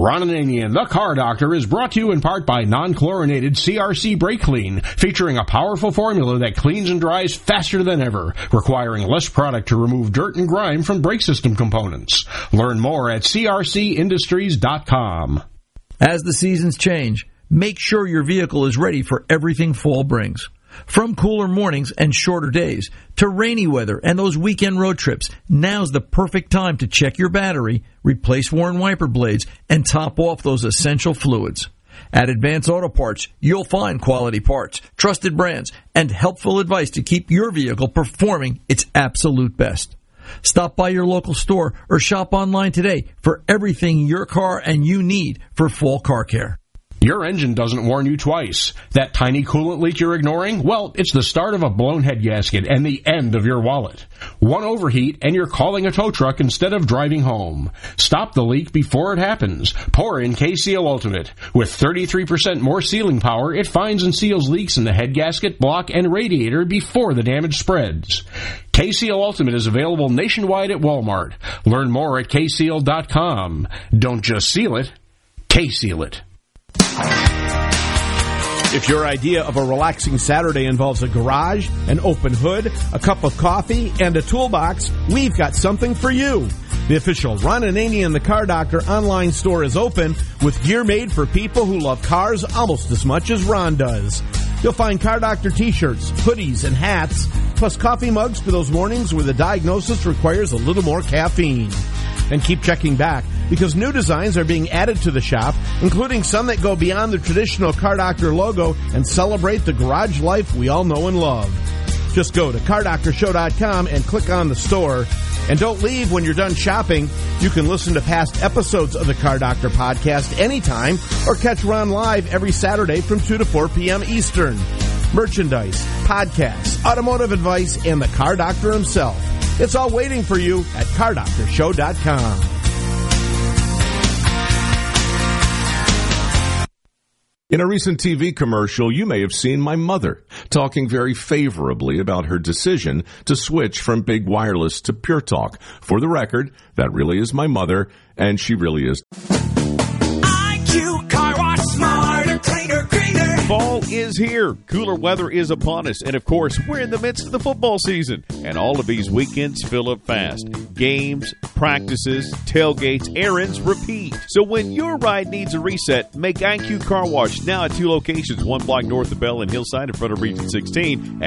Ron Ananian, the Car Doctor, is brought to you in part by non-chlorinated CRC Brake Clean, featuring a powerful formula that cleans and dries faster than ever, requiring less product to remove dirt and grime from brake system components. Learn more at crcindustries.com. As the seasons change, make sure your vehicle is ready for everything fall brings. From cooler mornings and shorter days to rainy weather and those weekend road trips, now's the perfect time to check your battery, replace worn wiper blades, and top off those essential fluids. At Advance Auto Parts, you'll find quality parts, trusted brands, and helpful advice to keep your vehicle performing its absolute best. Stop by your local store or shop online today for everything your car and you need for fall car care. Your engine doesn't warn you twice. That tiny coolant leak you're ignoring? Well, it's the start of a blown head gasket and the end of your wallet. One overheat and you're calling a tow truck instead of driving home. Stop the leak before it happens. Pour in K-Seal Ultimate. With 33% more sealing power, it finds and seals leaks in the head gasket, block, and radiator before the damage spreads. K-Seal Ultimate is available nationwide at Walmart. Learn more at kseal.com. Don't just seal it, K-Seal it. If your idea of a relaxing Saturday involves a garage, an open hood, a cup of coffee, and a toolbox, we've got something for you. The official Ron Ananian the Car Doctor online store is open with gear made for people who love cars almost as much as Ron does. You'll find Car Doctor t-shirts, hoodies, and hats, plus coffee mugs for those mornings where the diagnosis requires a little more caffeine. And keep checking back, because new designs are being added to the shop, including some that go beyond the traditional Car Doctor logo and celebrate the garage life we all know and love. Just go to CarDoctorShow.com and click on the store. And don't leave when you're done shopping. You can listen to past episodes of the Car Doctor podcast anytime or catch Ron live every Saturday from 2 to 4 p.m. Eastern. Merchandise, podcasts, automotive advice, and the Car Doctor himself. It's all waiting for you at CarDoctorShow.com. In a recent TV commercial, you may have seen my mother talking very favorably about her decision to switch from big wireless to Pure Talk. For the record, that really is my mother, and she really is. IQ Car Wash, smarter, cleaner, greener. Fall is here. Cooler weather is upon us. And, of course, we're in the midst of the football season. And all of these weekends fill up fast. Games, practices, tailgates, errands, repeat. So when your ride needs a reset, make IQ Car Wash now at 2 locations, 1 block north of Bell and Hillside in front of Region 16.